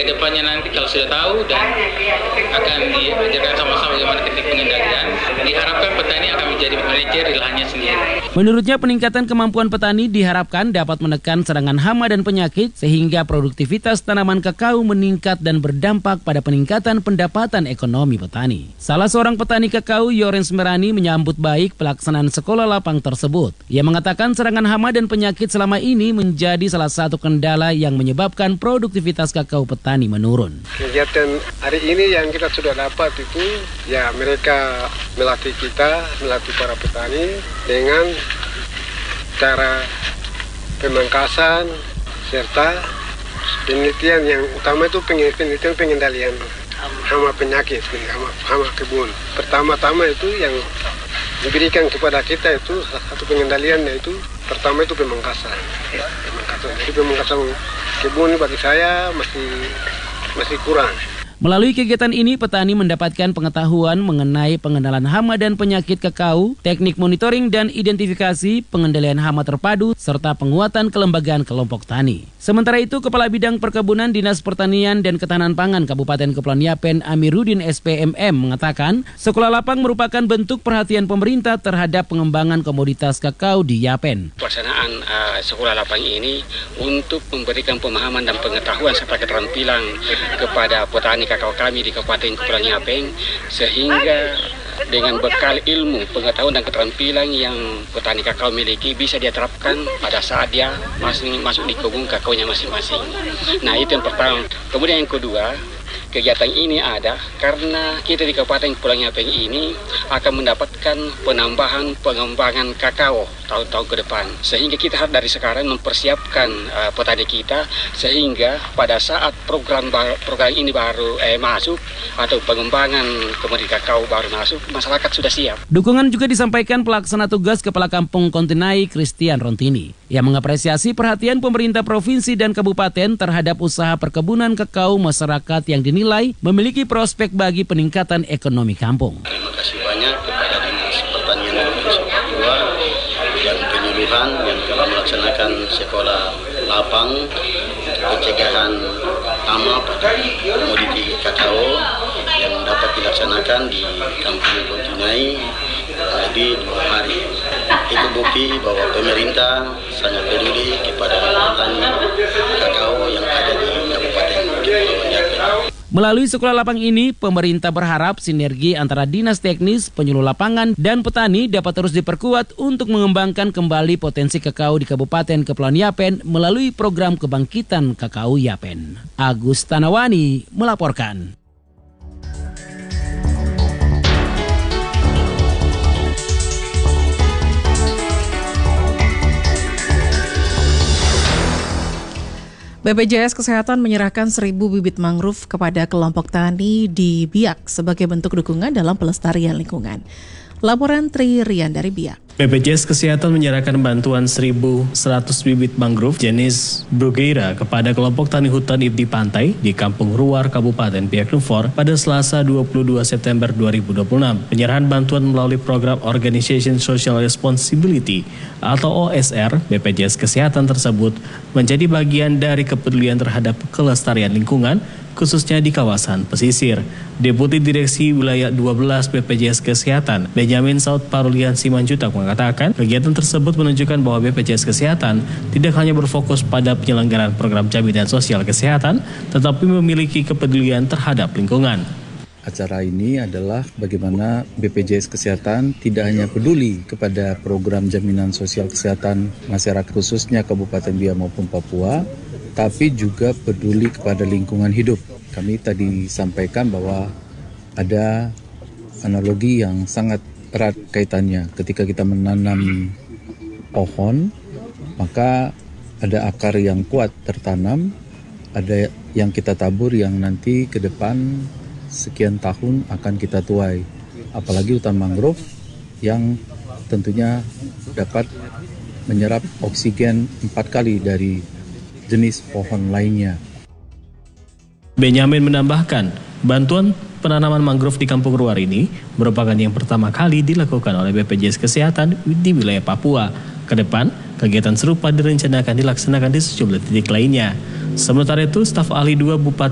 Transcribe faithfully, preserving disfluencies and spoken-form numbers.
kedepannya nanti kalau sudah tahu dan akan diajarkan sama-sama bagaimana teknik pengendalian, diharapkan petani akan menjadi manajer di lahannya sendiri. Menurutnya peningkatan kemampuan petani diharapkan dapat menekan serangan hama dan penyakit sehingga produktivitas tanaman kakao meningkat dan berdampak pada peningkatan pendapatan ekonomi petani. Salah seorang petani kakao, Yorens Merani, menyambut baik pelaksanaan sekolah lapang tersebut. Ia mengatakan serangan hama dan penyakit selama ini menjadi salah satu kendala yang menyebabkan produktivitas kakao petani menurun. Kegiatan hari ini yang kita sudah dapat itu ya mereka melatih kita, melatih para petani dengan cara pemangkasan serta penelitian yang utama itu penelitian pengendalian hama penyakit, hama, hama kebun. Pertama-tama itu yang diberikan kepada kita itu salah satu pengendaliannya itu pertama itu pemangkasan. Pemangkasan. Jadi pemangkasan kebun bagi saya masih masih kurang. Melalui kegiatan ini, petani mendapatkan pengetahuan mengenai pengenalan hama dan penyakit kakao, teknik monitoring dan identifikasi, pengendalian hama terpadu, serta penguatan kelembagaan kelompok tani. Sementara itu, Kepala Bidang Perkebunan Dinas Pertanian dan Ketahanan Pangan Kabupaten Kepulauan Yapen, Amiruddin S P M M, mengatakan sekolah lapang merupakan bentuk perhatian pemerintah terhadap pengembangan komoditas kakao di Yapen. Pelaksanaan uh, sekolah lapang ini untuk memberikan pemahaman dan pengetahuan serta keterampilan kepada petani kakao kami di Kabupaten Kepulauan Yapen, sehingga dengan bekal ilmu, pengetahuan dan keterampilan yang petani kakao miliki bisa dia terapkan pada saat dia masuk, masuk di kebun kakaonya masing-masing. Nah, itu yang pertama. Kemudian yang kedua, kegiatan ini ada karena kita di Kabupaten Kepulauan Yapen ini akan mendapatkan penambahan pengembangan kakao tahun-tahun ke depan. Sehingga kita harus dari sekarang mempersiapkan uh, petani kita sehingga pada saat program program ini baru eh, masuk atau pengembangan komoditas kakao baru masuk, masyarakat sudah siap. Dukungan juga disampaikan pelaksana tugas Kepala Kampung Kontinai Christian Rontini yang mengapresiasi perhatian pemerintah provinsi dan kabupaten terhadap usaha perkebunan kakao masyarakat yang dinilai memiliki prospek bagi peningkatan ekonomi kampung. Terima kasih banyak kepada Dinas Pertanian Provinsi Papua dan penyuluhan yang telah melaksanakan sekolah lapang pencegahan hama pada komoditi kakao yang dapat dilaksanakan di Kampung Kontinai di dua hari. Itu bukti bahwa pemerintah sangat peduli kepada petani kakao yang ada di Kabupaten Kepulauan Yapen. Melalui sekolah lapang ini, pemerintah berharap sinergi antara dinas teknis, penyuluh lapangan, dan petani dapat terus diperkuat untuk mengembangkan kembali potensi kakao di Kabupaten Kepulauan Yapen melalui program kebangkitan kakao Yapen. Agus Tanawani melaporkan. B P J S Kesehatan menyerahkan seribu bibit mangrove kepada kelompok tani di Biak sebagai bentuk dukungan dalam pelestarian lingkungan. Laporan Tri Rian dari Biak. B P J S Kesehatan menyerahkan bantuan seribu seratus bibit mangrove jenis Bruguiera kepada kelompok tani hutan di pantai di Kampung Ruar, Kabupaten Biak Numfor pada Selasa dua puluh dua September dua ribu dua puluh enam. Penyerahan bantuan melalui program Organization Social Responsibility atau O S R B P J S Kesehatan tersebut menjadi bagian dari kepedulian terhadap kelestarian lingkungan, khususnya di kawasan pesisir. Deputi Direksi Wilayah dua belas B P J S Kesehatan, Benjamin Saud Parulian Simanjutak mengatakan, kegiatan tersebut menunjukkan bahwa B P J S Kesehatan tidak hanya berfokus pada penyelenggaraan program jaminan sosial kesehatan, tetapi memiliki kepedulian terhadap lingkungan. Acara ini adalah bagaimana B P J S Kesehatan tidak hanya peduli kepada program jaminan sosial kesehatan masyarakat khususnya Kabupaten Biak maupun Papua, tapi juga peduli kepada lingkungan hidup. Kami tadi sampaikan bahwa ada analogi yang sangat erat kaitannya. Ketika kita menanam pohon, maka ada akar yang kuat tertanam, ada yang kita tabur yang nanti ke depan sekian tahun akan kita tuai. Apalagi hutan mangrove yang tentunya dapat menyerap oksigen empat kali dari jenis pohon lainnya. Benjamin menambahkan, bantuan penanaman mangrove di Kampung Ruar ini merupakan yang pertama kali dilakukan oleh B P J S Kesehatan di wilayah Papua. Ke depan, kegiatan serupa direncanakan dilaksanakan di sejumlah titik lainnya. Sementara itu, staf ahli dua Bupati